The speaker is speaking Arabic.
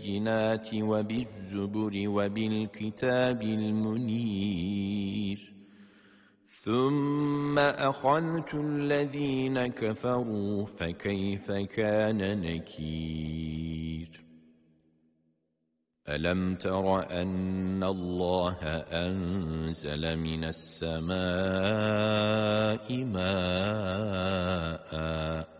بالبينات وبالزبر وبالكتاب المنير ثم أخذت الذين كفروا فكيف كان نكير ألم تر أن الله أنزل من السماء ماءً